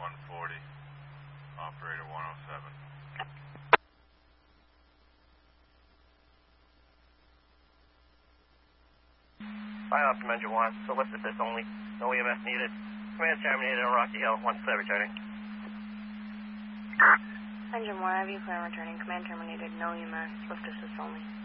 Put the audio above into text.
140, operator 107. Fire Optum Engine 1, solicit this only. No EMS needed. Command terminated on Rocky Hill, 1 clear returning. Engine 1, I have you clear returning. Command terminated, no EMS, swift assist only.